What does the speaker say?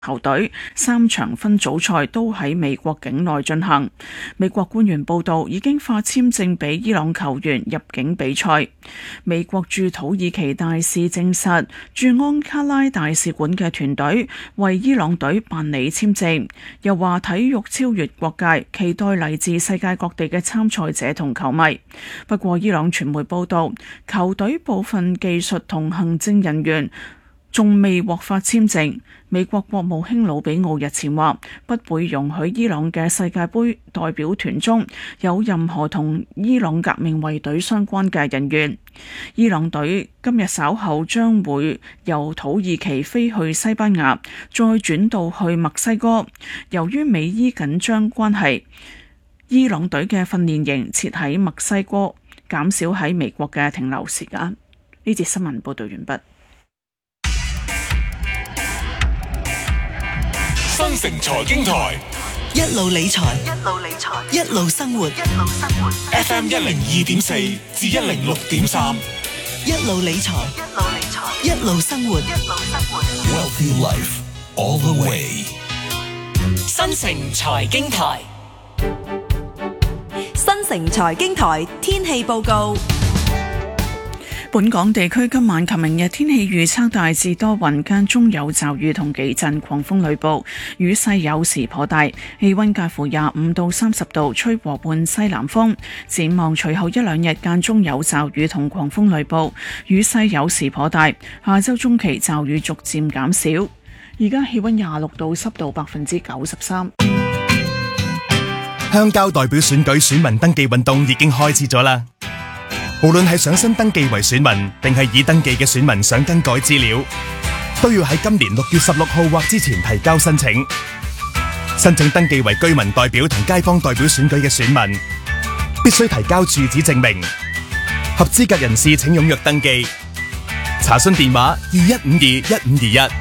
球隊3場分組賽都喺美國境內進行。美國官員報道，已經發簽證俾伊朗球員入境比賽。美國駐土耳其大使證實，駐安卡拉大使館嘅團隊為伊朗隊辦理簽證，又話體育超越國界，期待嚟自世界各地嘅參賽者同球迷。不過伊朗傳媒報道，球隊部分技術同行政人員仲未獲發簽證。美國國務卿魯比奧日前話，不會容許伊朗嘅世界盃代表團中有任何同伊朗革命衛隊相關嘅人員。伊朗隊今日稍後將會由土耳其飛去西班牙，再轉到去墨西哥。由於美伊緊張關係，伊朗隊嘅訓練營設喺墨西哥，減少喺美國嘅停留時間。呢節新聞報道完畢。 新城財經台一路理財，一路生活。 FM 102.4至106.3， 一路理財，一路生活。 Wealthy Life all the way。 新城財經台， 新城財經台天氣報告。 本港地區今晚及明日天氣預測大致多雲，間中有驟雨同幾陣狂風雷暴，雨勢有時頗大，氣溫介乎25到30度，吹和緩西南風。展望隨後一兩日間中有驟雨同狂風雷暴，雨勢有時頗大，下周中期驟雨逐漸減少。而家氣溫26度，濕度93%。 鄉郊代表選舉選民登記運動已經開始咗啦。無論係想新登記為選民，定係已登記嘅選民想更改資料，都要喺今年6月16號或之前提交申請。申請登記為居民代表同街坊代表選舉嘅選民，必須提交住址證明。合資格人士請踴躍登記。查詢電話21521521。